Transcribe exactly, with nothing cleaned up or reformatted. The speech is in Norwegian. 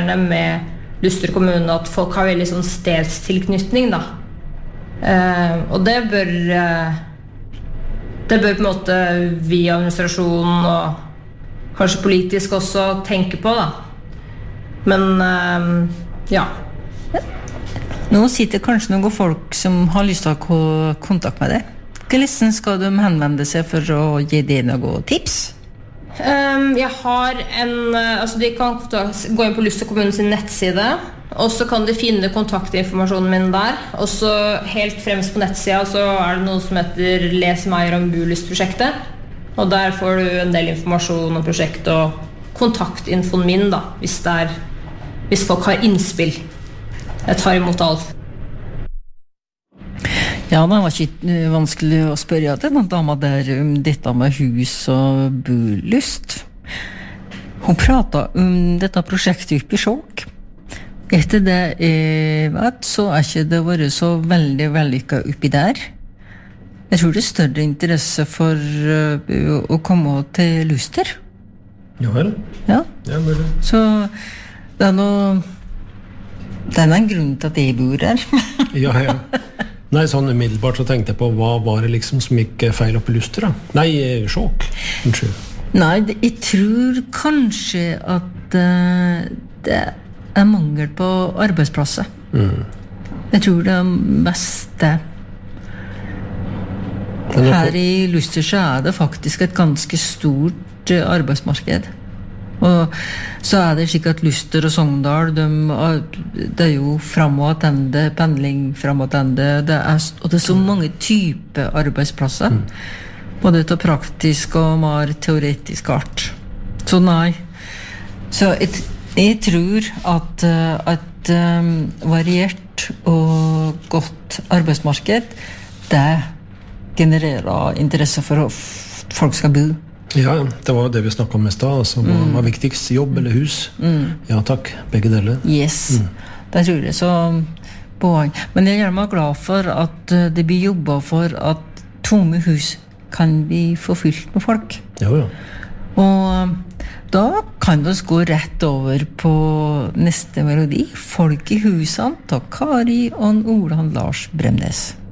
gjerne med Luster kommune at folk har veldig sånn stedstilknytning da. Eh, og det bør eh, det bør på en måte vi administrasjonen og kanskje politisk også tenke på da. Men eh, ja. Nå sitter kanskje noen folk som har lyst til å ha kontakt med deg. Hvordan skal de henvende seg for å gi deg noen tips? Um, jeg har en, altså de kan gå inn på Luster kommune sin nettside, og så kan de finne kontaktinformasjonen min der, og så helt fremst på nettsida så er det noe som heter Les mer om Bulust-prosjektet, og der får du en del informasjon om prosjektet og kontaktinfoen min da, hvis, det er, hvis folk har innspill. Jeg tar imot alt. Ja, det var ikke vanskelig å spørre til noen dame der om dette med hus og bolyst. Hun pratet om dette prosjektet oppe i Skjåk. Etter det jeg vet, så er ikke det vært så veldig vellykket oppi der. Jeg tror det er større interesse for uh, å komme til Luster. Jo vel. Ja. Ja, mulig. Så det er noe... Det er en grunn til at jeg bor her. Ja, ja. Nei, sånn umiddelbart så tenkte jeg på hva var det liksom som gikk feil opp i Luster da? Nei, Skjåk. Unnskyld. Nei, jeg tror kanskje at uh, det er mangel på arbeidsplasser. Mm. Jeg tror det er mest det. Her i Luster så er det faktisk et ganske stort uh, arbeidsmarked. Og så er det slik at Luster og Sogndal, de, det er jo frem og attende, pendling frem og attende, det er, og det er så mange typer arbeidsplasser, mm. både til praktisk og mer teoretisk art. Så nei. Så jeg, jeg tror at et um, variert og godt arbeidsmarked, det genererer interesse for at folk skal bo. Ja, det var det vi snakket om i sted, altså, hva mm. var viktigst, jobb eller hus? Mm. Ja takk, begge deler. Yes, mm. det tror jeg så poeng. Men jeg er gjerne glad for at det blir jobbet for at tomme hus kan bli forfylt med folk. Ja, ja. Og da kan vi gå rett over på neste melodi, Folk i husene, av Kari og Olan Lars Bremnes.